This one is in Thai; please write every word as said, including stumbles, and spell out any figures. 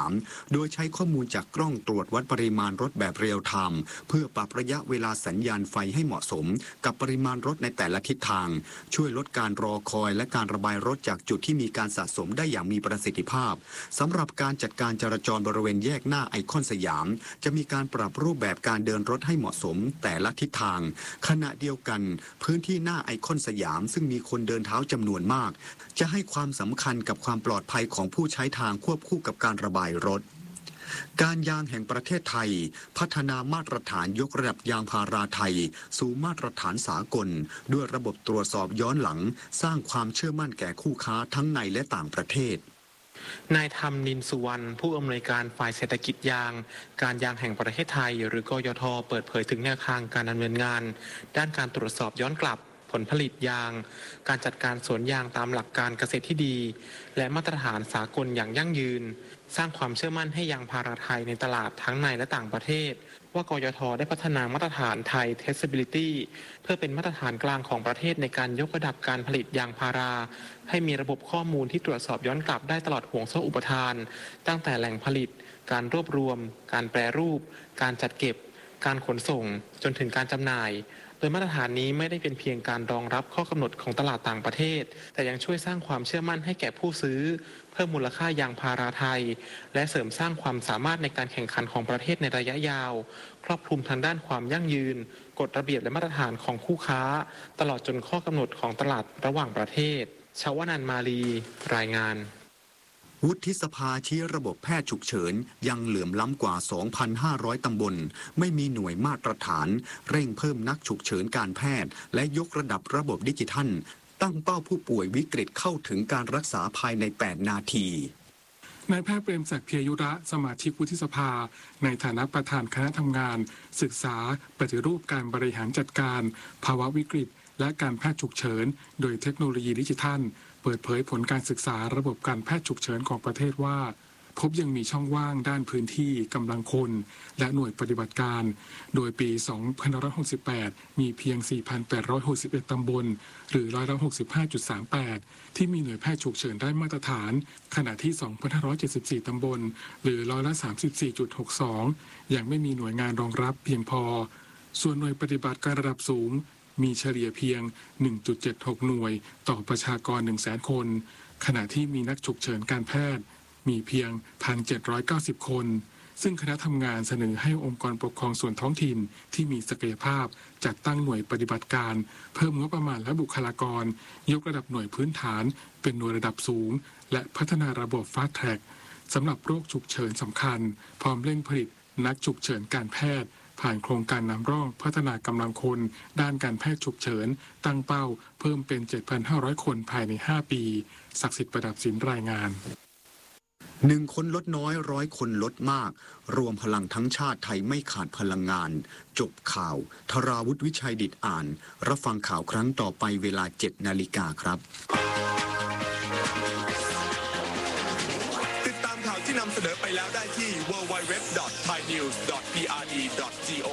ามโดยใช้ข้อมูลจากกล้องตรวจวัดปริมาณรถแบบเรียลไทม์เพื่อปรับระยะเวลาสัญญาณไฟให้เหมาะสมกับปริมาณรถในแต่ละทิศทางช่วยลดการรอคอยและการระบายรถจากจุดที่มีการสะสมได้อย่างมีประสิทธิภาพสำหรับการจัดการจราจรบริเวณแยกหน้าไอคอนสยามจะมีการปรับรูปแบบการเดินรถให้เหมาะสมแต่ละทิศทางขณะเดียวกันพื้นที่หน้าไอคอนสยามซึ่งมีคนเดินเท้าจำนวนมากจะให้ความสำคัญกับความปลอดภัยของผู้ใช้ทางควบคู่กับการระบายรถการยางแห่งประเทศไทยพัฒนามาตรฐานยกระดับยางพาราไทยสู่มาตรฐานสากลด้วยระบบตรวจสอบย้อนหลังสร้างความเชื่อมั่นแก่คู่ค้าทั้งในและต่างประเทศนายธรรมนินสุวรรณผู้อำนวยการฝ่ายเศรษฐกิจยางการยางแห่งประเทศไทยหรือกยทเปิดเผยถึงแนวทางการดำเนินงานด้านการตรวจสอบย้อนกลับผลผลิตยางการจัดการสวนยางตามหลักการเกษตรที่ดีและมาตรฐานสากลอย่างยั่งยืนสร้างความเชื่อมั่นให้ยางพาราไทยในตลาดทั้งในและต่างประเทศว่ากยทได้พัฒนามาตรฐานไทย Traceability เพื่อเป็นมาตรฐานกลางของประเทศในการยกระดับการผลิตยางพาราให้มีระบบข้อมูลที่ตรวจสอบย้อนกลับได้ตลอดห่วงโซ่อุปทานตั้งแต่แหล่งผลิตการรวบรวมการแปรรูปการจัดเก็บการขนส่งจนถึงการจำหน่ายโดยมาตรฐานนี้ไม่ได้เป็นเพียงการรองรับข้อกำหนดของตลาดต่างประเทศแต่ยังช่วยสร้างความเชื่อมั่นให้แก่ผู้ซื้อเพิ่มมูลค่ายางพาราไทยและเสริมสร้างความสามารถในการแข่งขันของประเทศในระยะยาวครอบคลุมทางด้านความยั่งยืนกฎระเบียบและมาตรฐานของคู่ค้าตลอดจนข้อกำหนดของตลาดระหว่างประเทศชวนันท์มาลีรายงานวุฒิสภาชี้ระบบแพทย์ฉุกเฉินยังเหลื่อมล้ำกว่า สองพันห้าร้อย ตำบลไม่มีหน่วยมาตรฐานเร่งเพิ่มนักฉุกเฉินการแพทย์และยกระดับระบบดิจิทัลตั้งเป้าผู้ป่วยวิกฤตเข้าถึงการรักษาภายใน แปด นาทีนายแพทย์เปรมศักดิ์เพียยุระสมาชิกวุฒิสภาในฐานะประธานคณะทำงานศึกษาปฏิรูปการบริหารจัดการภาวะวิกฤตและการแพทย์ฉุกเฉินโดยเทคโนโลยีดิจิทัลเปิดเผยผลการศึกษาระบบการแพทย์ฉุกเฉินของประเทศว่าพบยังมีช่องว่างด้านพื้นที่กำลังคนและหน่วยปฏิบัติการโดยปี สองพันห้าร้อยหกสิบแปด มีเพียง สี่พันแปดร้อยหกสิบเอ็ด ตำบลหรือร้อยละ หกสิบห้าจุดสามแปด ที่มีหน่วยแพทย์ฉุกเฉินได้มาตรฐานขณะที่ สองพันห้าร้อยเจ็ดสิบสี่ ตำบลหรือร้อยละ สามสิบสี่จุดหกสอง ยังไม่มีหน่วยงานรองรับเพียงพอส่วนหน่วยปฏิบัติการระดับสูงมีเฉลี่ยเพียง หนึ่งจุดเจ็ดหก หน่วยต่อประชากร หนึ่งแสน คนขณะที่มีนักฉุกเฉินการแพทย์มีเพียง หนึ่งพันเจ็ดร้อยเก้าสิบ คนซึ่งคณะทำงานเสนอให้องค์กรปกครองส่วนท้องถิ่นที่มีศักยภาพจัดตั้งหน่วยปฏิบัติการเพิ่มงบประมาณและบุคลากรยกระดับหน่วยพื้นฐานเป็นหน่วยระดับสูงและพัฒนาระบบ Fast Track สำหรับโรคฉุกเฉินสำคัญพร้อมเร่งผลิตนักฉุกเฉินการแพทย์ผ่านโครงการนำร่องพัฒนากำลังคนด้านการแพทย์ฉุกเฉินตั้งเป้าเพิ่มเป็น เจ็ดพันห้าร้อย คนภายใน ห้า ปีศักดิ์สิทธิ์ประดับศิลป์รายงานหนึ่งคนลดน้อยร้อยคนลดมากรวมพลังทั้งชาติไทยไม่ขาดพลังงานจบข่าวธราวุฒิวิชัยดิษฐ์อ่านรับฟังข่าวครั้งต่อไปเวลา เจ็ด นาฬิกาครับติดตามข่าวที่นำเสนอไปแล้วได้ที่ ดับเบิลยู ดับเบิลยู ดับเบิลยู ดอท ไทยนิวส์ ดอท พี อาร์ ดี ดอท ซี โอ